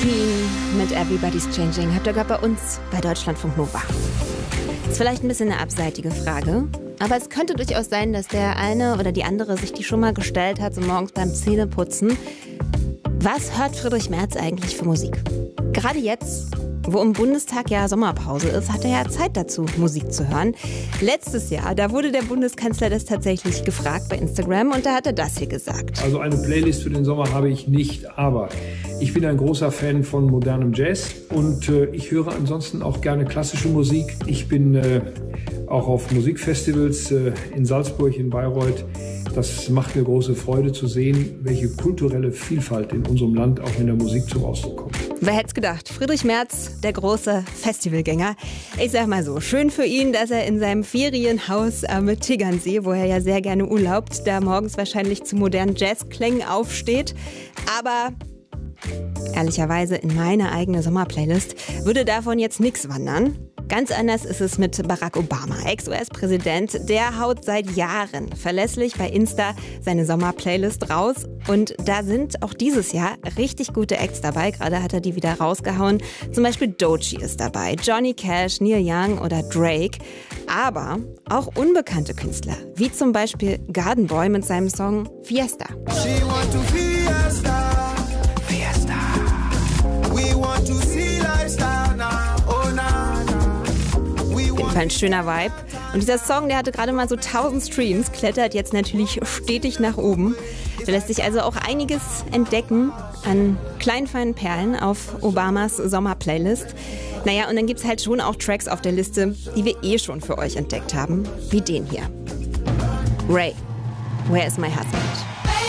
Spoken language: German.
Queen mit Everybody's Changing habt ihr gehört bei uns bei Deutschlandfunk Nova. Ist vielleicht ein bisschen eine abseitige Frage, aber es könnte durchaus sein, dass der eine oder die andere sich die schon mal gestellt hat, so morgens beim Zähneputzen. Was hört Friedrich Merz eigentlich für Musik? Gerade jetzt, wo im Bundestag ja Sommerpause ist, hat er ja Zeit dazu, Musik zu hören. Letztes Jahr, da wurde der Bundeskanzler das tatsächlich gefragt bei Instagram und da hat er das hier gesagt. Also eine Playlist für den Sommer habe ich nicht, aber ich bin ein großer Fan von modernem Jazz und ich höre ansonsten auch gerne klassische Musik. Ich bin auch auf Musikfestivals in Salzburg, in Bayreuth. Das macht mir große Freude zu sehen, welche kulturelle Vielfalt in unserem Land auch in der Musik zum Ausdruck kommt. Wer hätte es gedacht? Friedrich Merz, der große Festivalgänger. Ich sag mal so, schön für ihn, dass er in seinem Ferienhaus am Tegernsee, wo er ja sehr gerne urlaubt, da morgens wahrscheinlich zu modernen Jazzklängen aufsteht. Aber ehrlicherweise in meine eigene Sommerplaylist würde davon jetzt nichts wandern. Ganz anders ist es mit Barack Obama, Ex-US-Präsident. Der haut seit Jahren verlässlich bei Insta seine Sommerplaylist raus. Und da sind auch dieses Jahr richtig gute Acts dabei. Gerade hat er die wieder rausgehauen. Zum Beispiel Doechii ist dabei, Johnny Cash, Neil Young oder Drake. Aber auch unbekannte Künstler, wie zum Beispiel Garden Boy mit seinem Song Fiesta. She want to fiesta. Fiesta. We want to see lifestyle now. Oh, na, na. Ein schöner Vibe. Und dieser Song, der hatte gerade mal so 1000 Streams, klettert jetzt natürlich stetig nach oben. Da lässt sich also auch einiges entdecken an kleinen, feinen Perlen auf Obamas Sommerplaylist. Naja, und dann gibt es halt schon auch Tracks auf der Liste, die wir eh schon für euch entdeckt haben, wie den hier. Ray, Where is my husband?